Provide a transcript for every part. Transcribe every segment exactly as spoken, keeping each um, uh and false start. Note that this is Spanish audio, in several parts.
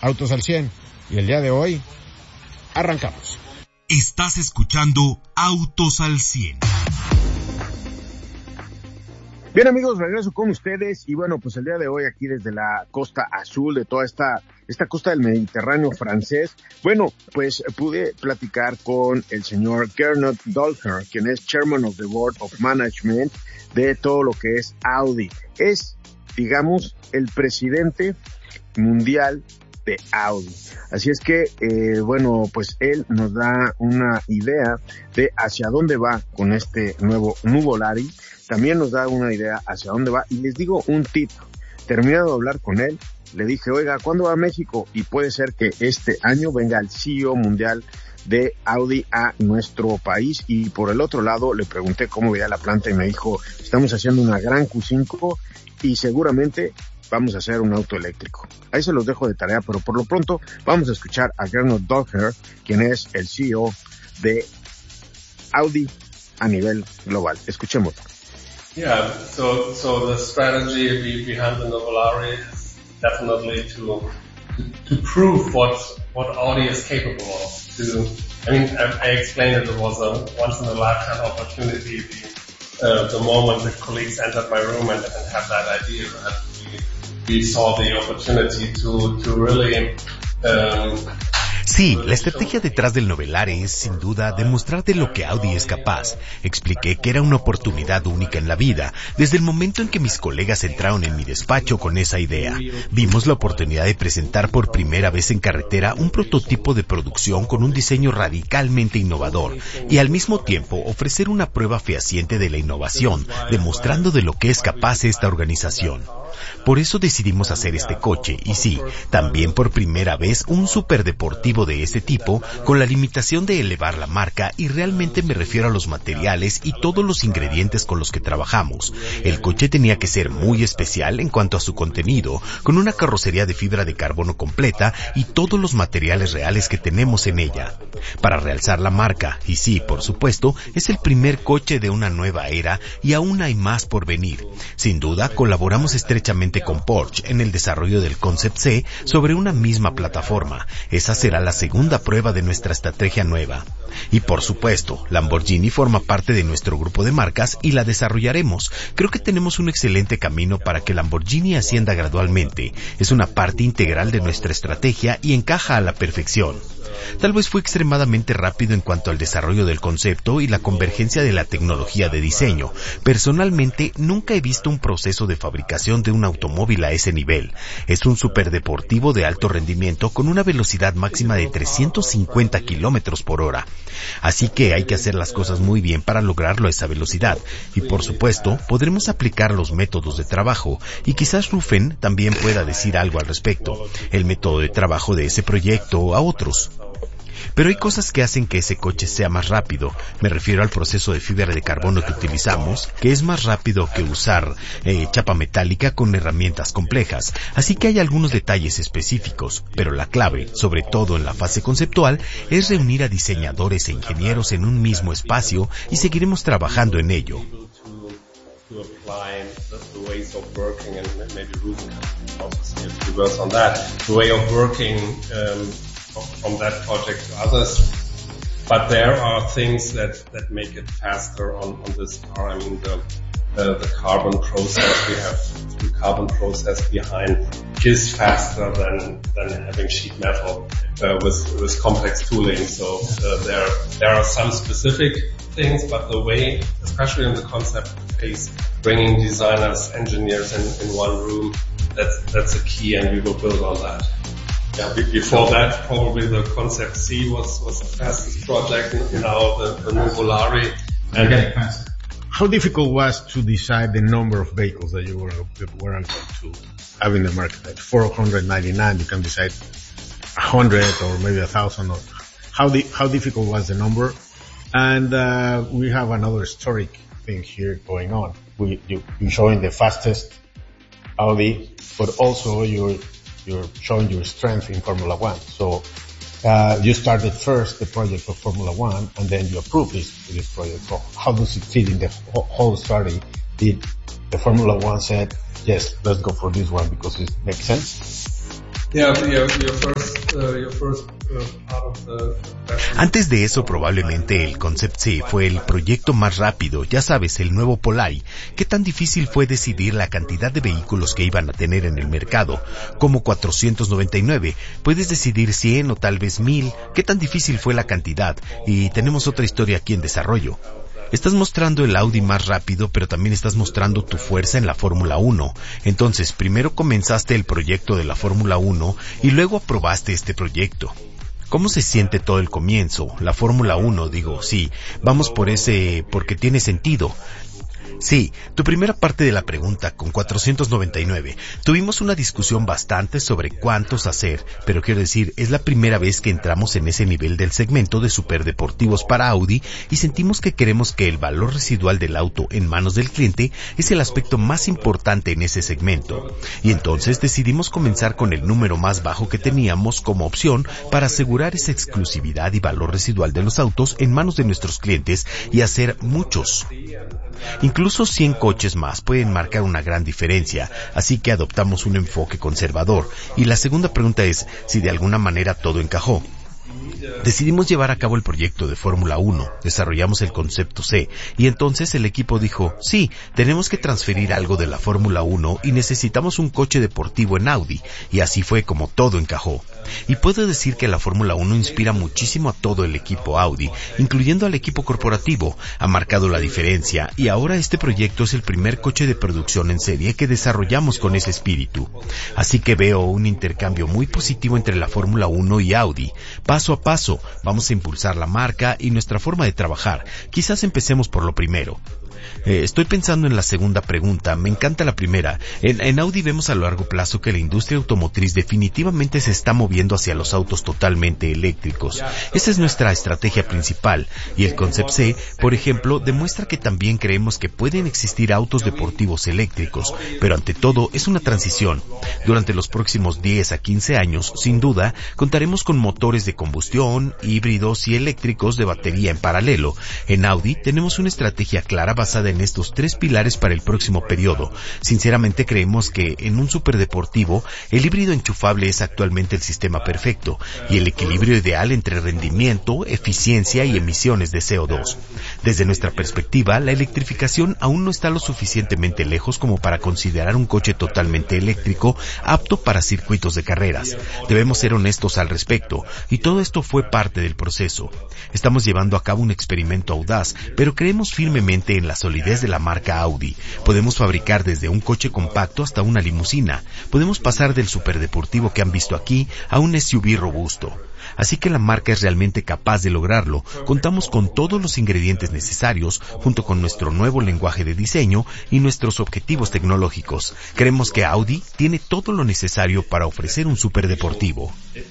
Autos al cien. Y el día de hoy, arrancamos. Estás escuchando Autos al cien. Bien, amigos, regreso con ustedes y bueno, pues el día de hoy aquí desde la costa azul de toda esta esta costa del Mediterráneo francés, bueno, pues pude platicar con el señor Gernot Dolger, quien es Chairman of the Board of Management de todo lo que es Audi. Es, digamos, el presidente mundial de Audi. Así es que, eh, bueno, pues él nos da una idea de hacia dónde va con este nuevo Nuvolari. También nos da una idea hacia dónde va. Y les digo un tip. Terminado de hablar con él, le dije, oiga, ¿cuándo va a México? Y puede ser que este año venga el C E O mundial de Audi a nuestro país. Y por el otro lado, le pregunté cómo veía la planta y me dijo, estamos haciendo una gran Q cinco y seguramente vamos a hacer un auto eléctrico. Ahí se los dejo de tarea, pero por lo pronto vamos a escuchar a Gernot Dolger, quien es el C E O de Audi a nivel global. Escuchemos. Yeah, so so the strategy behind the Nuvolari is definitely to to prove what what Audi is capable of. To, I mean, I, I explained it. It was a once in a lifetime opportunity. The, uh, the moment the colleagues entered my room and, and had that idea, and we, we saw the opportunity to to really. Um, Sí, la estrategia detrás del Nuvolari es, sin duda, demostrar de lo que Audi es capaz. Expliqué que era una oportunidad única en la vida, desde el momento en que mis colegas entraron en mi despacho con esa idea. Vimos la oportunidad de presentar por primera vez en carretera un prototipo de producción con un diseño radicalmente innovador y al mismo tiempo ofrecer una prueba fehaciente de la innovación, demostrando de lo que es capaz esta organización. Por eso decidimos hacer este coche, y sí, también por primera vez un superdeportivo de este tipo, con la limitación de elevar la marca, y realmente me refiero a los materiales y todos los ingredientes con los que trabajamos. El coche tenía que ser muy especial en cuanto a su contenido, con una carrocería de fibra de carbono completa y todos los materiales reales que tenemos en ella. Para realzar la marca, y sí, por supuesto, es el primer coche de una nueva era y aún hay más por venir. Sin duda, colaboramos estrechamente con Porsche en el desarrollo del Concept C sobre una misma plataforma. Esa será la segunda prueba de nuestra estrategia nueva. Y por supuesto, Lamborghini forma parte de nuestro grupo de marcas y la desarrollaremos. Creo que tenemos un excelente camino para que Lamborghini ascienda gradualmente. Es una parte integral de nuestra estrategia y encaja a la perfección. Tal vez fue extremadamente rápido en cuanto al desarrollo del concepto y la convergencia de la tecnología de diseño. Personalmente, nunca he visto un proceso de fabricación de un automóvil a ese nivel. Es un superdeportivo de alto rendimiento con una velocidad máxima de trescientos cincuenta kilómetros por hora. Así que hay que hacer las cosas muy bien para lograrlo a esa velocidad. Y por supuesto, podremos aplicar los métodos de trabajo. Y quizás Rufen también pueda decir algo al respecto. El método de trabajo de ese proyecto a otros. Pero hay cosas que hacen que ese coche sea más rápido. Me refiero al proceso de fibra de carbono que utilizamos, que es más rápido que usar eh, chapa metálica con herramientas complejas. Así que hay algunos detalles específicos, pero la clave, sobre todo en la fase conceptual, es reunir a diseñadores e ingenieros en un mismo espacio y seguiremos trabajando en ello. From that project to others, but there are things that that make it faster on on this car. I mean, the uh, the carbon process, we have the carbon process behind is faster than than having sheet metal uh, with with complex tooling. So uh, there there are some specific things, but the way, especially in the concept phase, bringing designers, engineers in in one room, that's that's a key, and we will build on that. Yeah, before that, probably the Concept C was, was the fastest project. Now the, the Nuvolari. And getting faster. How difficult was to decide the number of vehicles that you were, that were going to have in the market? At four hundred ninety-nine, you can decide one hundred or maybe one thousand. Or how di- how difficult was the number? And uh, we have another historic thing here going on. We, you, you're showing the fastest Audi, but also you're you're showing your strength in Formula One. So, uh, you started first the project for Formula One, and then you approved this, this project. So how does it fit in the whole strategy? Did the Formula One said, yes, let's go for this one because it makes sense? Antes de eso, probablemente el Concept C fue el proyecto más rápido, ya sabes, el nuevo Polari. ¿Qué tan difícil fue decidir la cantidad de vehículos que iban a tener en el mercado? Como cuatrocientos noventa y nueve, puedes decidir cien o tal vez mil. ¿Qué tan difícil fue la cantidad? Y tenemos otra historia aquí en desarrollo. Estás mostrando el Audi más rápido, pero también estás mostrando tu fuerza en la Fórmula uno. Entonces, primero comenzaste el proyecto de la Fórmula uno y luego aprobaste este proyecto. ¿Cómo se siente todo el comienzo? La Fórmula uno, digo, sí, vamos por ese, porque tiene sentido. Sí, tu primera parte de la pregunta con cuatrocientos noventa y nueve. Tuvimos una discusión bastante sobre cuántos hacer, pero quiero decir, es la primera vez que entramos en ese nivel del segmento de superdeportivos para Audi y sentimos que queremos que el valor residual del auto en manos del cliente es el aspecto más importante en ese segmento. Y entonces decidimos comenzar con el número más bajo que teníamos como opción para asegurar esa exclusividad y valor residual de los autos en manos de nuestros clientes y hacer muchos. Incluso cien coches más pueden marcar una gran diferencia, así que adoptamos un enfoque conservador. Y la segunda pregunta es si de alguna manera todo encajó. Decidimos llevar a cabo el proyecto de Fórmula uno, desarrollamos el concepto C, y entonces el equipo dijo, sí, tenemos que transferir algo de la Fórmula uno y necesitamos un coche deportivo en Audi, y así fue como todo encajó. Y puedo decir que la Fórmula uno inspira muchísimo a todo el equipo Audi, incluyendo al equipo corporativo, ha marcado la diferencia, y ahora este proyecto es el primer coche de producción en serie que desarrollamos con ese espíritu. Así que veo un intercambio muy positivo entre la Fórmula uno y Audi. Paso a paso, vamos a impulsar la marca y nuestra forma de trabajar. Quizás empecemos por lo primero. Eh, estoy pensando en la segunda pregunta. Me encanta la primera. En, en Audi vemos a largo plazo que la industria automotriz definitivamente se está moviendo hacia los autos totalmente eléctricos. Esa es nuestra estrategia principal. Y el Concept C, por ejemplo, demuestra que también creemos que pueden existir autos deportivos eléctricos. Pero ante todo, es una transición. Durante los próximos diez a quince años, sin duda, contaremos con motores de combustión, híbridos y eléctricos de batería en paralelo. En Audi tenemos una estrategia clara basada en estos tres pilares para el próximo periodo. Sinceramente creemos que en un superdeportivo el híbrido enchufable es actualmente el sistema perfecto y el equilibrio ideal entre rendimiento, eficiencia y emisiones de C O dos. Desde nuestra perspectiva, la electrificación aún no está lo suficientemente lejos como para considerar un coche totalmente eléctrico apto para circuitos de carreras. Debemos ser honestos al respecto y todo esto fue parte del proceso. Estamos llevando a cabo un experimento audaz, pero creemos firmemente en la solidez de la marca Audi. Podemos fabricar desde un coche compacto hasta una limusina. Podemos pasar del superdeportivo que han visto aquí a un S U V robusto. Así que la marca es realmente capaz de lograrlo. Contamos con todos los ingredientes necesarios, junto con nuestro nuevo lenguaje de diseño y nuestros objetivos tecnológicos. Creemos que Audi tiene todo lo necesario para ofrecer un superdeportivo.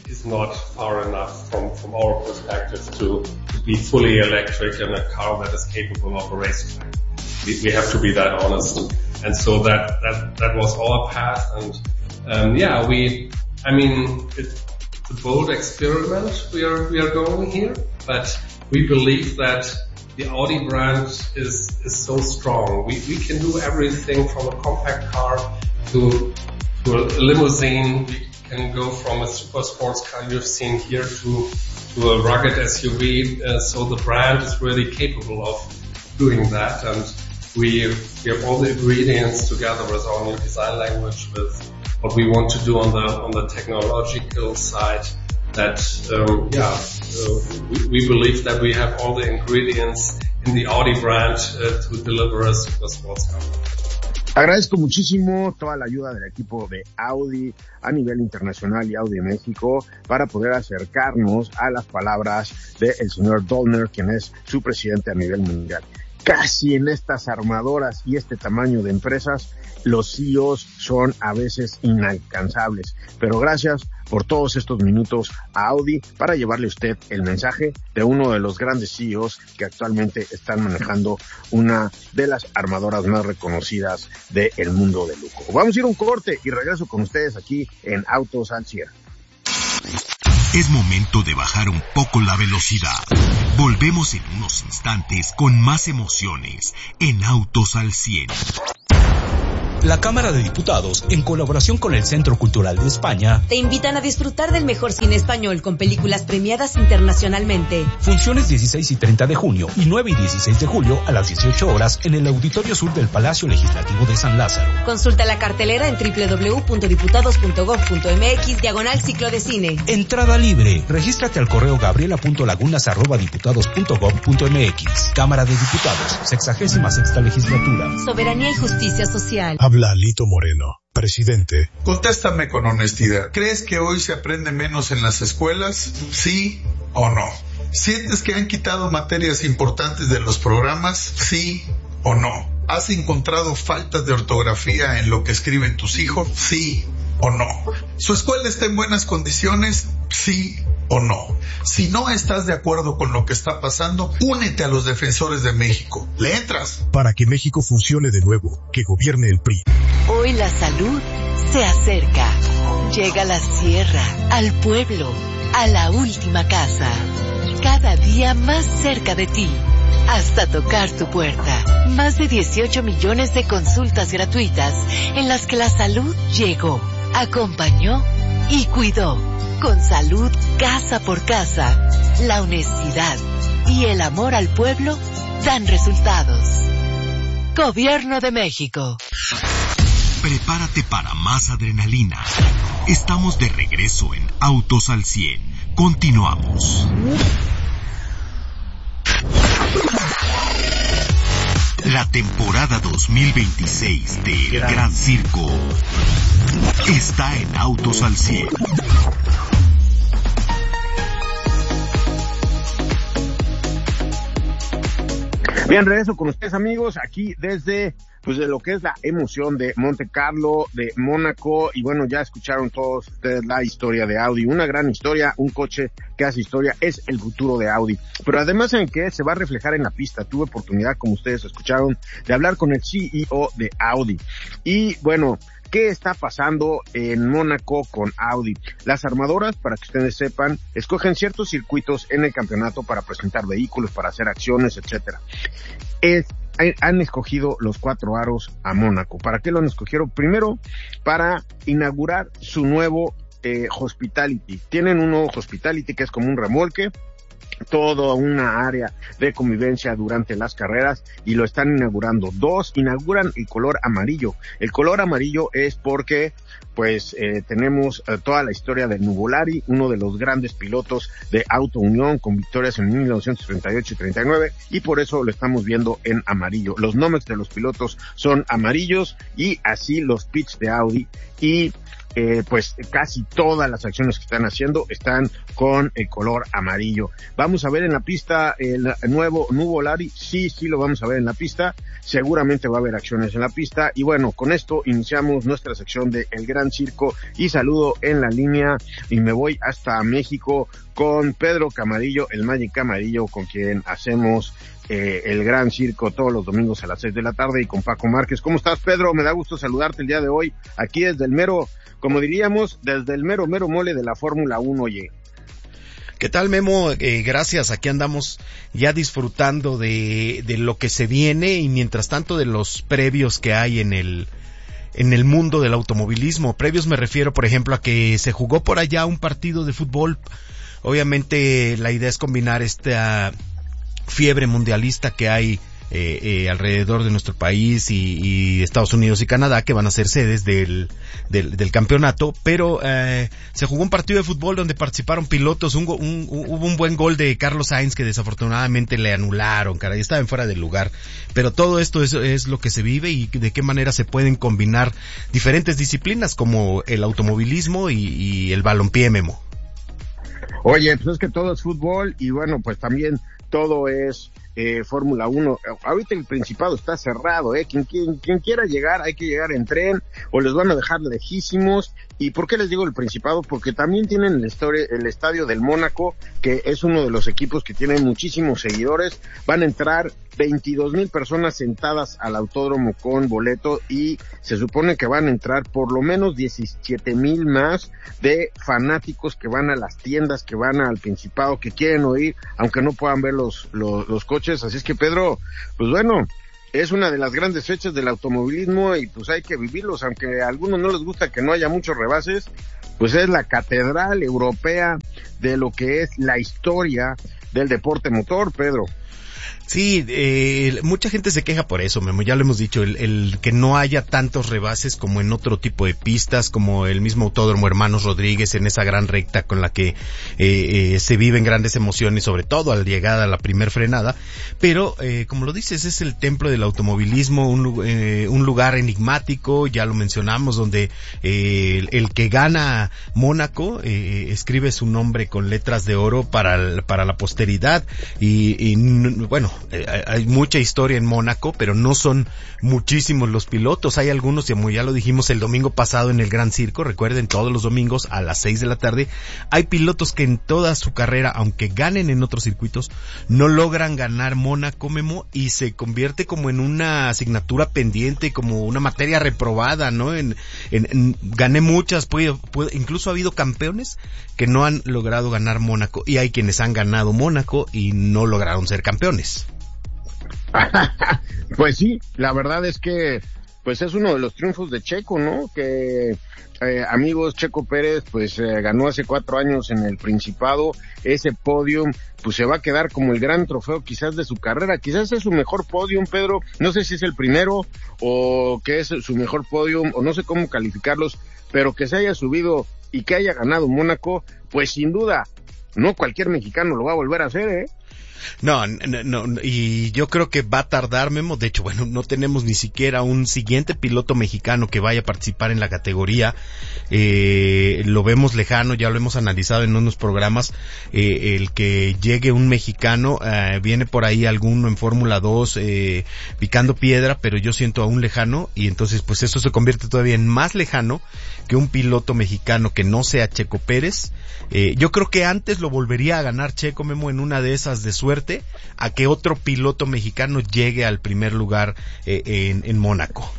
We, we have to be that honest, and so that that that was our path, and um, yeah, we, I mean, it's a bold experiment we are we are going here, but we believe that the Audi brand is is so strong. We we can do everything from a compact car to to a limousine. We can go from a super sports car you've seen here to to a rugged S U V. Uh, so the brand is really capable of doing that, and we we have all the ingredients together with our new design language, with what we want to do on the on the technological side. That um, yeah, uh, we, we believe that we have all the ingredients in the Audi brand uh, to deliver a super sports car. Agradezco muchísimo toda la ayuda del equipo de Audi a nivel internacional y Audi México para poder acercarnos a las palabras del señor Dollner, quien es su presidente a nivel mundial. Casi en estas armadoras y este tamaño de empresas, los C E Os son a veces inalcanzables. Pero gracias por todos estos minutos a Audi para llevarle a usted el mensaje de uno de los grandes C E Os que actualmente están manejando una de las armadoras más reconocidas del mundo del lujo. Vamos a ir a un corte y regreso con ustedes aquí en Autos al cien. Es momento de bajar un poco la velocidad. Volvemos en unos instantes con más emociones en Autos al cien. La Cámara de Diputados, en colaboración con el Centro Cultural de España, te invitan a disfrutar del mejor cine español con películas premiadas internacionalmente. Funciones dieciséis y treinta de junio y nueve y dieciséis de julio a las dieciocho horas en el Auditorio Sur del Palacio Legislativo de San Lázaro. Consulta la cartelera en doble u doble u doble u punto diputados punto gob punto eme equis diagonal ciclo de cine. Entrada libre. Regístrate al correo gabriela punto lagunas arroba diputados punto gob punto eme equis. Cámara de Diputados, sexagésima sexta legislatura. Soberanía y justicia social. Habla Alito Moreno, presidente. Contéstame con honestidad. ¿Crees que hoy se aprende menos en las escuelas? ¿Sí o no? ¿Sientes que han quitado materias importantes de los programas? ¿Sí o no? ¿Has encontrado faltas de ortografía en lo que escriben tus hijos? ¿Sí o no? ¿Su escuela está en buenas condiciones? ¿Sí o no? Si no estás de acuerdo con lo que está pasando, únete a los defensores de México. ¿Le entras? Para que México funcione de nuevo, que gobierne el P R I. Hoy la salud se acerca. Llega a la sierra, al pueblo, a la última casa. Cada día más cerca de ti. Hasta tocar tu puerta. Más de dieciocho millones de consultas gratuitas en las que la salud llegó, acompañó y cuidó. Con salud casa por casa, la honestidad y el amor al pueblo dan resultados. Gobierno de México. Prepárate para más adrenalina. Estamos de regreso en Autos al cien. Continuamos. La temporada dos mil veintiséis de El Gran Circo está en Autos al cien. Bien, regreso con ustedes, amigos, aquí desde, pues, de lo que es la emoción de Monte Carlo, de Mónaco, y bueno, ya escucharon todos ustedes la historia de Audi, una gran historia, un coche que hace historia, es el futuro de Audi, pero además en que se va a reflejar en la pista. Tuve oportunidad, como ustedes escucharon, de hablar con el C E O de Audi, y bueno, ¿qué está pasando en Mónaco con Audi? Las armadoras, para que ustedes sepan, escogen ciertos circuitos en el campeonato para presentar vehículos, para hacer acciones, etcétera. Es, han escogido los cuatro aros a Mónaco. ¿Para qué lo han escogido? Primero, para inaugurar su nuevo eh, Hospitality. Tienen un nuevo Hospitality que es como un remolque, toda una área de convivencia durante las carreras, y lo están inaugurando. Dos, inauguran el color amarillo. El color amarillo es porque pues eh, tenemos eh, toda la historia de Nuvolari, uno de los grandes pilotos de Auto Unión con victorias en mil novecientos treinta y ocho y treinta y nueve, y por eso lo estamos viendo en amarillo. Los nombres de los pilotos son amarillos, y así los pits de Audi, y Eh, pues casi todas las acciones que están haciendo están con el color amarillo. Vamos a ver en la pista el nuevo Nuvolari, sí, sí lo vamos a ver en la pista, seguramente va a haber acciones en la pista, y bueno, con esto iniciamos nuestra sección de El Gran Circo, y saludo en la línea, y me voy hasta México con Pedro Camarillo, el Magic Camarillo, con quien hacemos eh, El Gran Circo todos los domingos a las seis de la tarde, y con Paco Márquez. ¿Cómo estás, Pedro? Me da gusto saludarte el día de hoy, aquí desde el mero, como diríamos, desde el mero, mero mole de la Fórmula uno, oye. ¿Qué tal, Memo? Eh, gracias, aquí andamos ya disfrutando de, de lo que se viene, y mientras tanto de los previos que hay en el, en el mundo del automovilismo. Previos me refiero, por ejemplo, a que se jugó por allá un partido de fútbol. Obviamente la idea es combinar esta fiebre mundialista que hay Eh, eh, alrededor de nuestro país y, y Estados Unidos y Canadá, que van a ser sedes del, del, del campeonato, pero eh, se jugó un partido de fútbol donde participaron pilotos, un, un, un, hubo un buen gol de Carlos Sainz que desafortunadamente le anularon, caray, estaba en fuera del lugar, pero todo esto es, es lo que se vive, y de qué manera se pueden combinar diferentes disciplinas como el automovilismo y, y el balompié, Memo. Oye, pues es que todo es fútbol, y bueno, pues también todo es eh, Fórmula uno. Ahorita el Principado está cerrado, eh. Quien, quien, quien quiera llegar, hay que llegar en tren, o les van a dejar lejísimos. ¿Y por qué les digo el Principado? Porque también tienen el, story, el estadio del Mónaco, que es uno de los equipos que tienen muchísimos seguidores. Van a entrar veintidós mil personas sentadas al autódromo con boleto, y se supone que van a entrar por lo menos diecisiete mil más de fanáticos que van a las tiendas, que van al Principado, que quieren oír, aunque no puedan ver los, los, los coches. Así es que, Pedro, pues bueno, es una de las grandes fechas del automovilismo y pues hay que vivirlos, aunque a algunos no les gusta que no haya muchos rebases, pues es la catedral europea de lo que es la historia del deporte motor, Pedro. Sí, eh, mucha gente se queja por eso, Memo, ya lo hemos dicho, el, el que no haya tantos rebases como en otro tipo de pistas, como el mismo Autódromo Hermanos Rodríguez en esa gran recta con la que eh, eh, se viven grandes emociones, sobre todo al llegar a la primer frenada, pero eh, como lo dices, es el templo del automovilismo, un, eh, un lugar enigmático, ya lo mencionamos, donde eh, el, el que gana Mónaco eh, escribe su nombre con letras de oro para, para la posteridad y, y bueno, Eh, hay mucha historia en Mónaco, pero no son muchísimos los pilotos. Hay algunos, como ya lo dijimos el domingo pasado en el Gran Circo, recuerden, todos los domingos a las seis de la tarde, hay pilotos que en toda su carrera, aunque ganen en otros circuitos, no logran ganar Mónaco, Memo, y se convierte como en una asignatura pendiente, como una materia reprobada, ¿no? En, en, en gané muchas, puede, puede, incluso ha habido campeones que no han logrado ganar Mónaco, y hay quienes han ganado Mónaco y no lograron ser campeones. Pues sí, la verdad es que pues es uno de los triunfos de Checo, ¿no? Que eh, amigos, Checo Pérez pues eh, ganó hace cuatro años en el Principado, ese podium pues se va a quedar como el gran trofeo quizás de su carrera, quizás es su mejor podium, Pedro, no sé si es el primero o que es su mejor podium o no sé cómo calificarlos, pero que se haya subido y que haya ganado Mónaco, pues sin duda, no cualquier mexicano lo va a volver a hacer, ¿eh? No, no, no, y yo creo que va a tardar, Memo. De hecho, bueno, no tenemos ni siquiera un siguiente piloto mexicano que vaya a participar en la categoría. Eh, lo vemos lejano, ya lo hemos analizado en unos programas. Eh, el que llegue un mexicano, eh, viene por ahí alguno en Fórmula dos, eh, picando piedra, pero yo siento aún lejano, y entonces pues eso se convierte todavía en más lejano que un piloto mexicano que no sea Checo Pérez. Eh, yo creo que antes lo volvería a ganar Checo, Memo, en una de esas de suerte, a que otro piloto mexicano llegue al primer lugar eh, en, en Mónaco.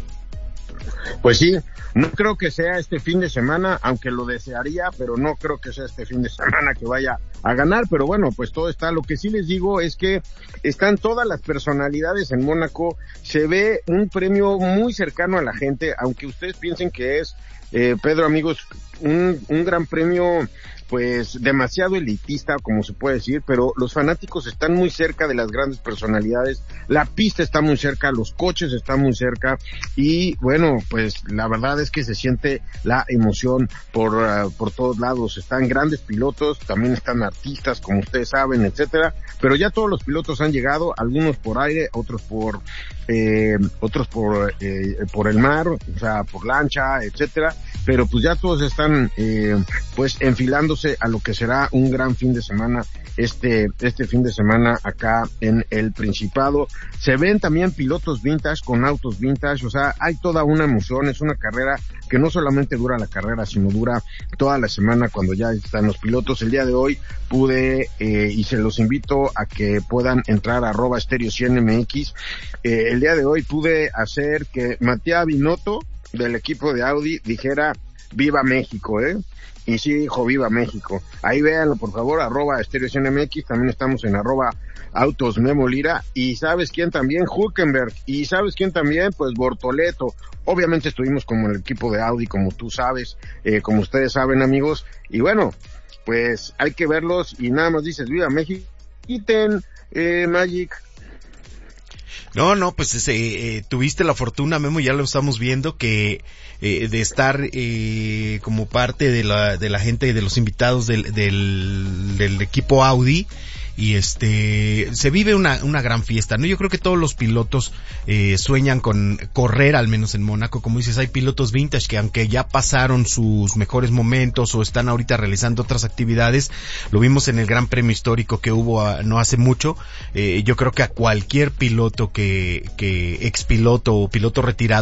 Pues sí, no creo que sea este fin de semana, aunque lo desearía, pero no creo que sea este fin de semana que vaya a ganar, pero bueno, pues todo está. Lo que sí les digo es que están todas las personalidades en Mónaco, se ve un premio muy cercano a la gente, aunque ustedes piensen que es, eh, Pedro, amigos, un, un gran premio pues demasiado elitista, como se puede decir, pero los fanáticos están muy cerca de las grandes personalidades, la pista está muy cerca, los coches están muy cerca, y bueno, pues la verdad es que se siente la emoción por, uh, por todos lados. Están grandes pilotos, también están artistas, como ustedes saben, etcétera, pero ya todos los pilotos han llegado, algunos por aire, otros por, eh, otros por, eh, por el mar, o sea, por lancha, etcétera, pero pues ya todos están, eh, pues enfilándose a lo que será un gran fin de semana, este, este fin de semana acá en el Principado. Se ven también pilotos vintage con autos vintage, o sea, hay toda una emoción, es una carrera que no solamente dura la carrera, sino dura toda la semana cuando ya están los pilotos. El día de hoy pude, eh, y se los invito a que puedan entrar a arroba Stereo cien M X, eh, el día de hoy pude hacer que Matías Binotto, del equipo de Audi, dijera viva México, ¿eh? Y sí dijo viva México. Ahí véanlo, por favor, arroba Stereo cien M X, también estamos en arroba Autos Memo Lira, y ¿sabes quién también? Hülkenberg, y ¿sabes quién también? Pues Bortoleto. Obviamente estuvimos como el equipo de Audi, como tú sabes, eh, como ustedes saben, amigos, y bueno, pues hay que verlos, y nada más dices viva México, quiten, eh, Magic. No, no, pues ese, eh, tuviste la fortuna, Memo, ya lo estamos viendo, que eh, de estar eh, como parte de la de la gente, de los invitados del, del, del equipo Audi, y este se vive una una gran fiesta, ¿no? Yo creo que todos los pilotos eh, sueñan con correr, al menos en Mónaco. Como dices, hay pilotos vintage que aunque ya pasaron sus mejores momentos o están ahorita realizando otras actividades, lo vimos en el Gran Premio Histórico que hubo a, no hace mucho. Eh, yo creo que a cualquier piloto que que expiloto o piloto retirado